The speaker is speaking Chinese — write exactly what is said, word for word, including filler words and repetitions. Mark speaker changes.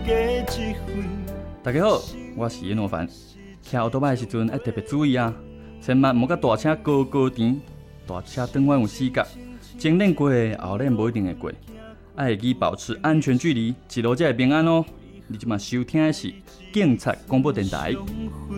Speaker 1: 大家好，我是严若凡。骑奥多麦的时阵要特别注意啊，千万莫甲大车高高甜，大车转弯有死角，前轮过的后轮无一定会过，要会记保持安全距离，一路才会平安哦。你即马收听的是警察广播电台。